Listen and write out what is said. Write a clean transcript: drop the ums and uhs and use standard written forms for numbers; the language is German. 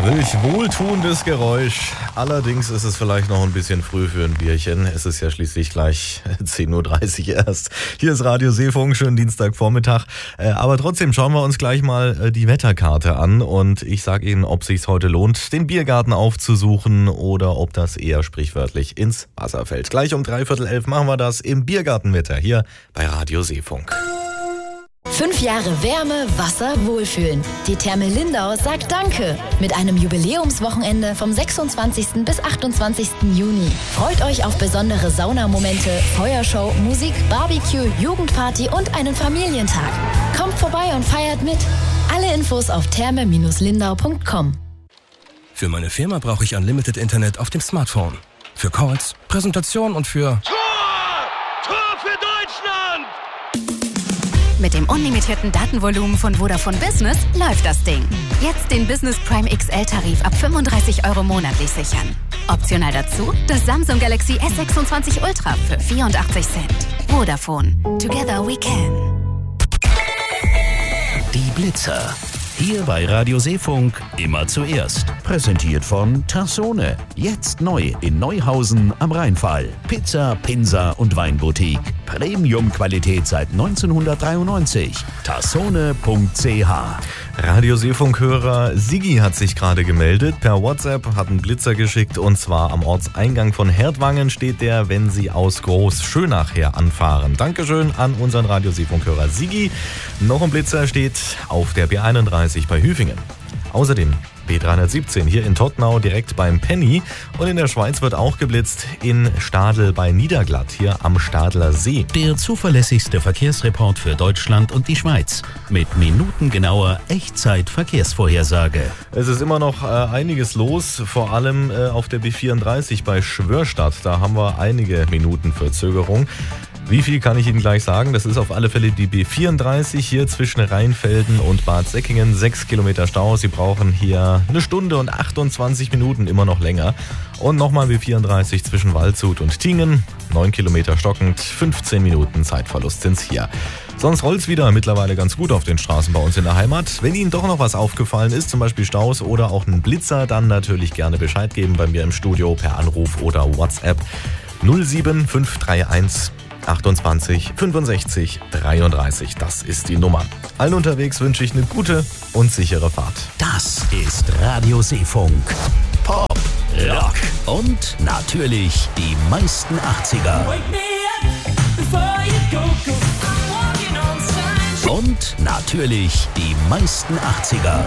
Welch wohltuendes Geräusch. Allerdings ist es vielleicht noch ein bisschen früh für ein Bierchen. Es ist ja schließlich gleich 10.30 Uhr erst. Hier ist Radio Seefunk, schönen Dienstagvormittag. Aber trotzdem schauen wir uns gleich mal die Wetterkarte an. Und ich sage Ihnen, ob es sich heute lohnt, den Biergarten aufzusuchen oder ob das eher sprichwörtlich ins Wasser fällt. Gleich um 10:45 machen wir das im Biergartenwetter hier bei Radio Seefunk. 5 Jahre Wärme, Wasser, Wohlfühlen. Die Therme Lindau sagt Danke mit einem Jubiläumswochenende vom 26. bis 28. Juni. Freut euch auf besondere Saunamomente, Feuershow, Musik, Barbecue, Jugendparty und einen Familientag. Kommt vorbei und feiert mit. Alle Infos auf therme-lindau.com. Für meine Firma brauche ich Unlimited Internet auf dem Smartphone. Für Calls, Präsentation und für... Tor für Deutschland! Mit dem unlimitierten Datenvolumen von Vodafone Business läuft das Ding. Jetzt den Business Prime XL-Tarif ab 35 € monatlich sichern. Optional dazu das Samsung Galaxy S26 Ultra für 84 Cent. Vodafone. Together we can. Die Blitzer. Hier bei Radio Seefunk immer zuerst. Präsentiert von Tassone. Jetzt neu in Neuhausen am Rheinfall. Pizza, Pinsa und Weinboutique. Premium-Qualität seit 1993. Tassone.ch. Radio Seefunk-Hörer Sigi hat sich gerade gemeldet. Per WhatsApp hat einen Blitzer geschickt und zwar am Ortseingang von Herdwangen steht der, wenn Sie aus Groß-Schönach her anfahren. Dankeschön an unseren Radio Seefunk-Hörer Sigi. Noch ein Blitzer steht auf der B31 bei Hüfingen. Außerdem B317 hier in Todtnau direkt beim Penny und in der Schweiz wird auch geblitzt in Stadl bei Niederglatt hier am Stadler See. Der zuverlässigste Verkehrsreport für Deutschland und die Schweiz mit minutengenauer Echtzeit-Verkehrsvorhersage. Es ist immer noch einiges los, vor allem auf der B34 bei Schwörstadt. Da haben wir einige Minuten Verzögerung. Wie viel kann ich Ihnen gleich sagen? Das ist auf alle Fälle die B34 hier zwischen Rheinfelden und Bad Säckingen. 6 Kilometer Stau. Sie brauchen hier 1 Stunde und 28 Minuten, immer noch länger. Und nochmal B34 zwischen Waldshut und Tingen. 9 Kilometer stockend, 15 Minuten Zeitverlust sind's hier. Sonst rollt's wieder mittlerweile ganz gut auf den Straßen bei uns in der Heimat. Wenn Ihnen doch noch was aufgefallen ist, zum Beispiel Staus oder auch ein Blitzer, dann natürlich gerne Bescheid geben bei mir im Studio per Anruf oder WhatsApp 07531 28 65 33. Das ist die Nummer. Allen unterwegs wünsche ich eine gute und sichere Fahrt. Das ist Radio Seefunk. Pop, Rock und natürlich die meisten 80er. Und natürlich die meisten 80er.